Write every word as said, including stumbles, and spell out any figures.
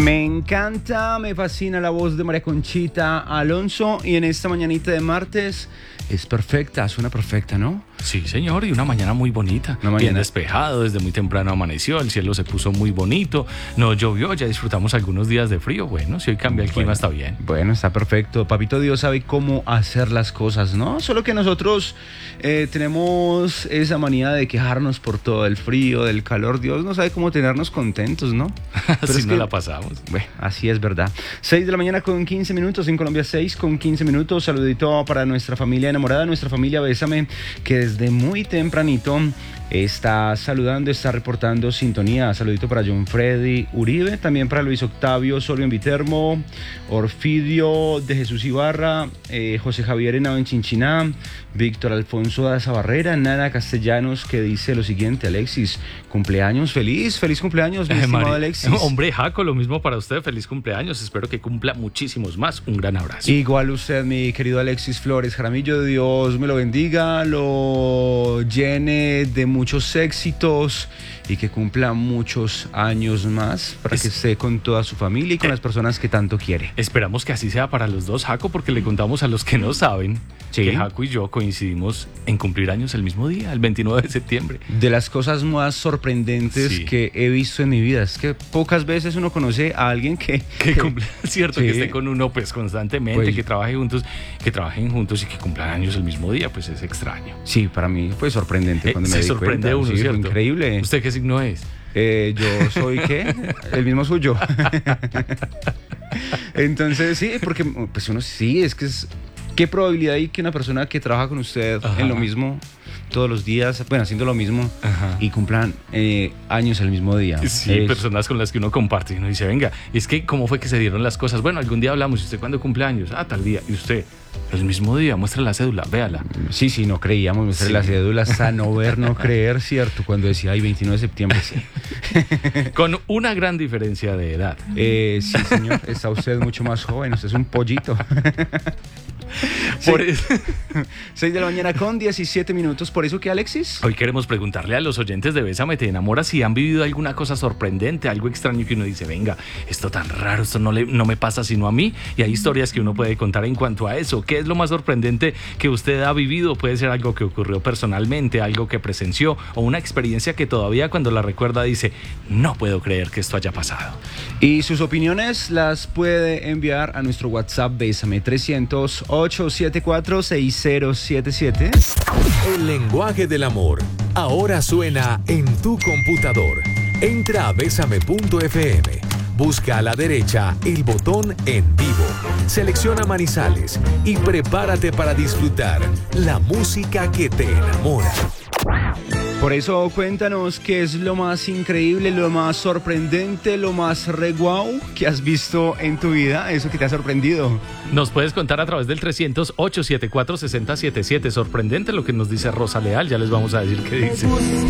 Me encanta, me fascina la voz de María Conchita Alonso y en esta mañanita de martes es perfecta, suena perfecta, ¿no? Sí, señor, y una mañana muy bonita, mañana. Bien despejado, desde muy temprano amaneció, el cielo se puso muy bonito, no llovió, ya disfrutamos algunos días de frío, bueno, si hoy cambia el clima bueno, está bien. Bueno, está perfecto, Papito Dios sabe cómo hacer las cosas, ¿no? Solo que nosotros eh, tenemos esa manía de quejarnos por todo el frío, del calor, Dios no sabe cómo tenernos contentos, ¿no? Así nos que, la pasamos. Bueno, así es verdad. seis de la mañana con quince minutos, en Colombia seis con quince minutos, saludito para nuestra familia enamorada, nuestra familia Bésame, que desde muy tempranito está saludando, está reportando sintonía. Saludito para John Freddy Uribe, también para Luis Octavio Solio en Viterbo, Orfidio de Jesús Ibarra, eh, José Javier Henao en Chinchiná, Víctor Alfonso Daza Barrera, Nana Castellanos, que dice lo siguiente: Alexis, cumpleaños feliz, feliz cumpleaños, mi eh, estimado Mari, Alexis. Hombre, Jaco, lo mismo para usted, feliz cumpleaños, espero que cumpla muchísimos más, un gran abrazo. Igual usted, mi querido Alexis Flores Jaramillo, Dios me lo bendiga, lo llene de muchos éxitos y que cumpla muchos años más para es, que esté con toda su familia y con eh, las personas que tanto quiere. Esperamos que así sea para los dos, Jaco, porque le contamos a los que no saben sí. que Jaco y yo coincidimos en cumplir años el mismo día, el veintinueve de septiembre. De las cosas más sorprendentes sí. que he visto en mi vida, es que pocas veces uno conoce a alguien que... Que, que cumple, cierto, sí. que esté con uno pues constantemente, pues, que trabaje juntos, que trabajen juntos y que cumplan años el mismo día, pues es extraño. Sí, para mí fue sorprendente cuando eh, me se di sorprende cuenta. uno, sí, ¿cierto? Fue increíble. ¿Usted qué signo es? Eh, yo soy, ¿qué? El mismo suyo. Entonces, sí, porque pues uno sí, es que es... ¿Qué probabilidad hay que una persona que trabaja con usted Ajá. en lo mismo todos los días, bueno, haciendo lo mismo Ajá. y cumplan eh, años el mismo día? Sí, es... personas con las que uno comparte y uno dice, venga, es que ¿cómo fue que se dieron las cosas? Bueno, algún día hablamos, ¿y usted cuándo cumple años? Ah, tal día. ¿Y usted? El mismo día, muestra la cédula, véala. Sí, sí, no creíamos, muestra sí. la cédula, hasta no ver, no creer, ¿cierto? Cuando decía, ay, veintinueve de septiembre, sí. Con una gran diferencia de edad. Eh, sí, señor, está usted mucho más joven, usted es un pollito. Por eso... seis de la mañana con diecisiete minutos. ¿Por eso qué, Alexis? Hoy queremos preguntarle a los oyentes de Bésame Te Enamora si han vivido alguna cosa sorprendente, algo extraño que uno dice, venga, esto tan raro, esto no, le, no me pasa sino a mí. Y hay historias que uno puede contar en cuanto a eso. ¿Qué es lo más sorprendente que usted ha vivido? Puede ser algo que ocurrió personalmente, algo que presenció o una experiencia que todavía cuando la recuerda dice, no puedo creer que esto haya pasado. Y sus opiniones las puede enviar a nuestro WhatsApp Bésame trescientos, ocho siete cuatro, seis cero siete siete. El lenguaje del amor ahora suena en tu computador. Entra a bésame punto efe eme, busca a la derecha el botón En Vivo, selecciona Manizales y prepárate para disfrutar la música que te enamora. Por eso cuéntanos qué es lo más increíble, lo más sorprendente, lo más re guau que has visto en tu vida, eso que te ha sorprendido. Nos puedes contar a través del trescientos, ocho siete cuatro, seis cero siete siete. Sorprendente lo que nos dice Rosa Leal, ya les vamos a decir qué dice.